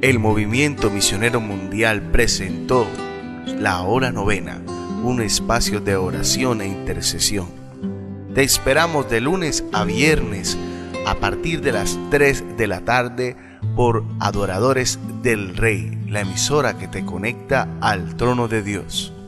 El Movimiento Misionero Mundial presentó La Hora Novena, un espacio de oración e intercesión. Te esperamos de lunes a viernes a partir de las 3 de la tarde por Adoradores del Rey, la emisora que te conecta al trono de Dios.